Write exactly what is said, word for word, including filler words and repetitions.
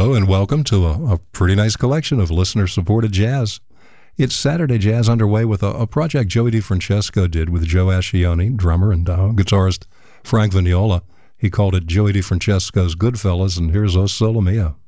Hello and welcome to a, a pretty nice collection of listener-supported jazz. It's Saturday Jazz underway with a, a project Joey DeFrancesco did with Joe Ascione, drummer, and uh, guitarist Frank Vignola. He called it Joey DeFrancesco's Goodfellas, and here's O Sole Mio.